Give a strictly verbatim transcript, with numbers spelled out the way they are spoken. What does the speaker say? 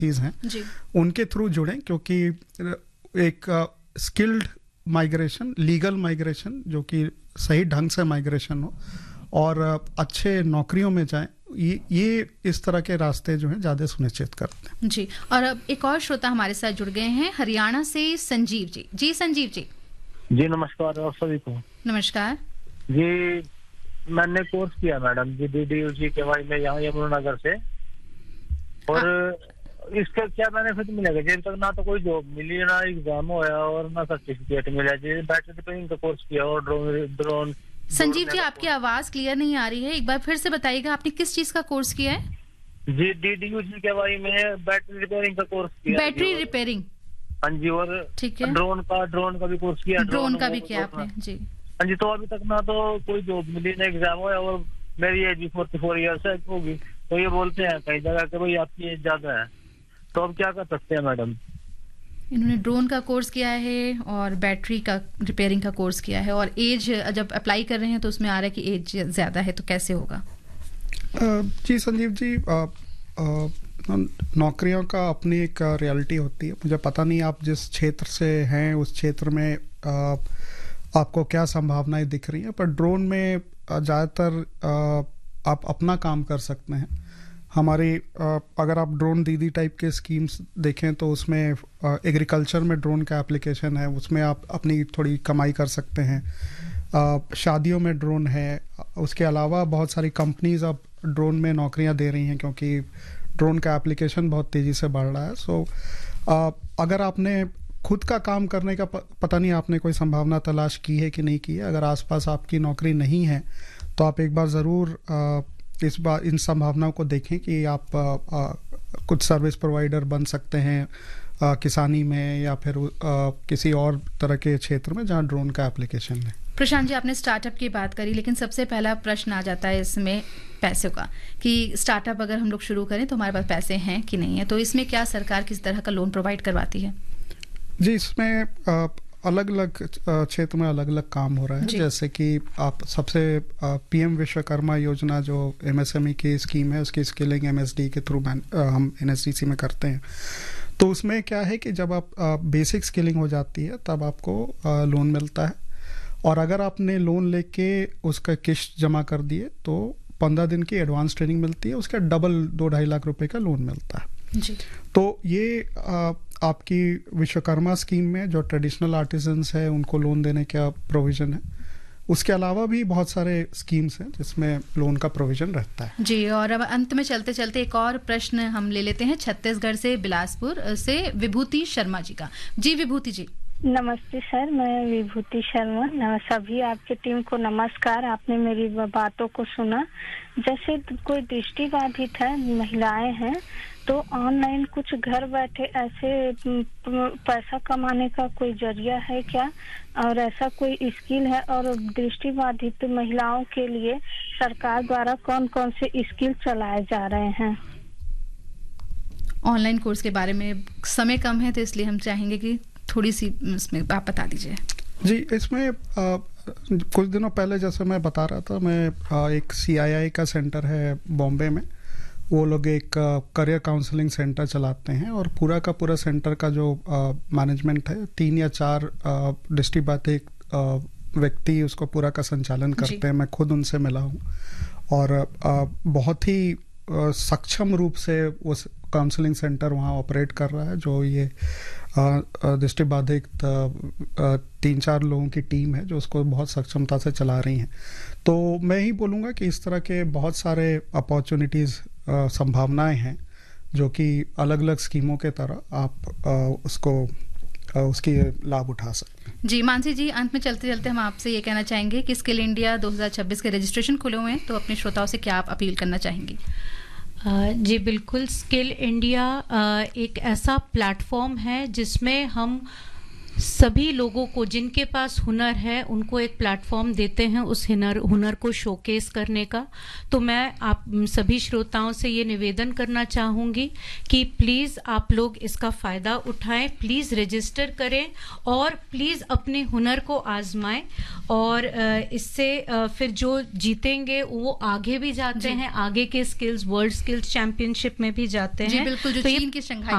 चीज़ हैं उनके थ्रू जुड़ें, क्योंकि एक स्किल्ड माइग्रेशन, लीगल माइग्रेशन जो कि सही ढंग से माइग्रेशन हो और अच्छे नौकरियों में जाएं, ये ये इस तरह के रास्ते जो हैं ज़्यादा सुनिश्चित करते हैं। जी, और अब एक और श्रोता हमारे साथ जुड़ गए हैं हरियाणा से, संजीव जी। जी संजीव जी। जी नमस्कार आप सभी को। नमस्कार जी, मैंने कोर्स किया madam G D D you जी के वाई में यहाँ यमुनानगर से, और आ... इसका क्या बेनिफिट मिलेगा? जब तक ना तो कोई जॉब मिली, ना एग्जाम होया और ना सर्टिफिकेट मिला। जी बैटरी रिपेयरिंग का कोर्स किया और ड्रोन ड्रोन संजीव जी आपकी आवाज क्लियर नहीं आ रही है, एक बार फिर से बताइएगा आपने किस चीज का कोर्स किया है? जी डी डी यू जी के वाई में बैटरी रिपेयरिंग का कोर्स किया। बैटरी रिपेयरिंग, हाँ जी, और ठीक है, ड्रोन का ड्रोन का भी कोर्स किया। ड्रोन का भी किया आपने? जी हाँ जी, तो अभी तक ना तो कोई जॉब मिली ना एग्जाम हुआ, और मेरी एज भी फोर्टी फोर ईयर्स है होगी। तो ये बोलते हैं कई जगह कि भाई आपकी एज ज्यादा है, तो अब क्या कर सकते हैं मैडम? इन्होंने ड्रोन का कोर्स किया है और बैटरी का रिपेयरिंग का कोर्स किया है, और एज जब अप्लाई कर रहे हैं तो उसमें आ रहा है कि एज ज्यादा है, तो कैसे होगा? जी संजीव जी, नौकरियों का अपनी एक रियलिटी होती है। मुझे पता नहीं आप जिस क्षेत्र से हैं उस क्षेत्र में आ, आपको क्या संभावनाएं दिख रही हैं, पर ड्रोन में ज़्यादातर आप अपना काम कर सकते हैं। हमारी अगर आप ड्रोन दीदी टाइप के स्कीम्स देखें तो उसमें एग्रीकल्चर में ड्रोन का एप्लीकेशन है, उसमें आप अपनी थोड़ी कमाई कर सकते हैं। शादियों में ड्रोन है, उसके अलावा बहुत सारी कंपनीज अब ड्रोन में नौकरियां दे रही हैं क्योंकि ड्रोन का एप्लीकेशन बहुत तेज़ी से बढ़ रहा है। सो अगर आपने खुद का काम करने का पता नहीं आपने कोई संभावना तलाश की है कि नहीं की है, अगर आसपास आपकी नौकरी नहीं है तो आप एक बार ज़रूर इस बार इन संभावनाओं को देखें कि आप आ, आ, कुछ सर्विस प्रोवाइडर बन सकते हैं आ, किसानी में या फिर आ, किसी और तरह के क्षेत्र में जहां ड्रोन का एप्लीकेशन है। प्रशांत जी, आपने स्टार्टअप की बात करी, लेकिन सबसे पहला प्रश्न आ जाता है इसमें पैसों का, कि स्टार्टअप अगर हम लोग शुरू करें तो हमारे पास पैसे हैं कि नहीं है, तो इसमें क्या सरकार किस तरह का लोन प्रोवाइड करवाती है? जी, इसमें आ, अलग अलग क्षेत्र में अलग अलग काम हो रहा है। जैसे कि आप सबसे पीएम विश्वकर्मा योजना जो एमएसएमई की स्कीम है, उसकी स्किलिंग एमएसडी के थ्रू हम एनएसडीसी में करते हैं। तो उसमें क्या है कि जब आप बेसिक स्किलिंग हो जाती है तब आपको लोन मिलता है, और अगर आपने लोन लेके उसका किश्त जमा कर दिए तो पंद्रह दिन की एडवांस ट्रेनिंग मिलती है, उसका डबल दो ढाई लाख रुपए का लोन मिलता है। जी। तो ये आ, आपकी विश्वकर्मा स्कीम में जो ट्रेडिशनल आर्टिजन्स है उनको लोन देने का प्रोविजन है। उसके अलावा भी बहुत सारे स्कीम्स हैं जिसमें लोन का प्रोविजन रहता है। जी, और अब अंत में चलते चलते एक और प्रश्न हम ले लेते हैं छत्तीसगढ़ से, बिलासपुर से विभूति शर्मा जी का। जी विभूति जी। नमस्ते सर, मैं विभूति शर्मा। सभी आपकी टीम को नमस्कार। आपने मेरी बातों को सुना। जैसे कोई दृष्टिबाधित है, महिलाएं हैं, तो ऑनलाइन कुछ घर बैठे ऐसे पैसा कमाने का कोई जरिया है क्या, और ऐसा कोई स्किल है? और दृष्टिबाधित महिलाओं के लिए सरकार द्वारा कौन कौन से स्किल चलाए जा रहे हैं? ऑनलाइन कोर्स के बारे में समय कम है तो इसलिए हम चाहेंगे कि थोड़ी सी इसमें आप बता दीजिए। जी, इसमें आ, कुछ दिनों पहले जैसे मैं बता रहा था, मैं आ, एक सी आई आई का सेंटर है बॉम्बे में, वो लोग एक करियर काउंसलिंग सेंटर चलाते हैं, और पूरा का पूरा सेंटर का जो मैनेजमेंट है, तीन या चार दृष्टिबाधित व्यक्ति उसको पूरा का संचालन करते हैं। मैं खुद उनसे मिला हूँ, और आ, बहुत ही आ, सक्षम रूप से वो काउंसलिंग सेंटर वहाँ ऑपरेट कर रहा है। जो ये दृष्टिबाधित तीन चार लोगों की टीम है जो उसको बहुत सक्षमता से चला रही हैं। तो मैं ही बोलूँगा कि इस तरह के बहुत सारे अपॉर्चुनिटीज़, संभावनाएं हैं जो कि अलग अलग स्कीमों के तरह आप आ, उसको आ, उसकी लाभ उठा सकते हैं। जी मानसी जी, अंत में चलते चलते हम आपसे ये कहना चाहेंगे कि स्किल इंडिया दो हज़ार छब्बीस के रजिस्ट्रेशन खुले हुए हैं, तो अपने श्रोताओं से क्या आप अपील करना चाहेंगी? जी बिल्कुल, स्किल इंडिया एक ऐसा प्लेटफॉर्म है जिसमें हम सभी लोगों को जिनके पास हुनर है उनको एक प्लेटफॉर्म देते हैं उस हुनर हुनर को शोकेस करने का। तो मैं आप सभी श्रोताओं से ये निवेदन करना चाहूँगी कि प्लीज़ आप लोग इसका फ़ायदा उठाएं, प्लीज़ रजिस्टर करें और प्लीज़ अपने हुनर को आजमाएं। और इससे फिर जो जीतेंगे वो आगे भी जाते हैं, आगे के स्किल्स वर्ल्ड स्किल्स चैंपियनशिप में भी जाते हैं। जी बिल्कुल, जो तो चीन की शंघाई